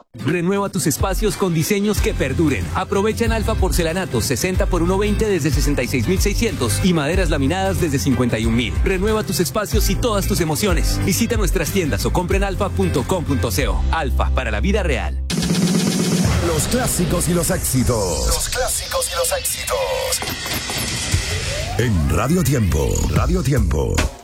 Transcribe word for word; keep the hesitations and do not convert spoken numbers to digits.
Renueva tus espacios con diseños que perduren. Aprovecha en Alfa porcelanatos sesenta por ciento veinte desde sesenta y seis mil seiscientos y maderas laminadas desde cincuenta y un mil. Renueva tus espacios y todas tus emociones. Visita nuestras tiendas o compra en alfa punto com punto co. Alfa, para la vida real. Los clásicos y los éxitos. Los clásicos y los éxitos. En Radio Tiempo. Radio Tiempo.